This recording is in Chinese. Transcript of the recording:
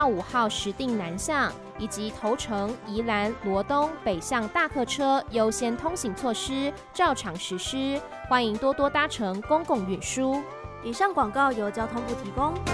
5号石碇南向以及头城、宜兰、罗东北向大客车优先通行措施照常实施，欢迎多多搭乘公共运输。 以上广告由交通部提供。